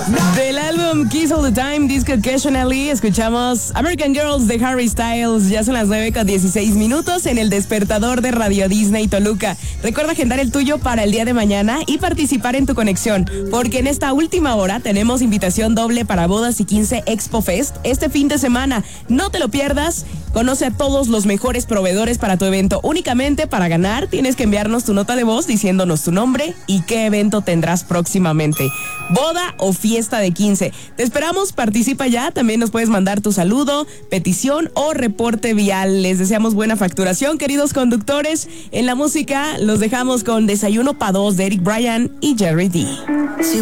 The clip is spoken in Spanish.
Del álbum Kiss All the Time, Disco Occasionally, escuchamos American Girls de Harry Styles. Ya son las 9:16 en el despertador de Radio Disney Toluca. Recuerda agendar el tuyo para el día de mañana y participar en tu conexión, porque en esta última hora tenemos invitación doble para Bodas y 15 Expo Fest este fin de semana. No te lo pierdas. Conoce a todos los mejores proveedores para tu evento. Únicamente para ganar tienes que enviarnos tu nota de voz diciéndonos tu nombre y qué evento tendrás próximamente. Boda o fiesta de 15. Te esperamos, participa ya. También nos puedes mandar tu saludo, petición o reporte vial. Les deseamos buena facturación, queridos conductores. En la música los dejamos con Desayuno pa' Dos de Eric Bryan y Jerry D.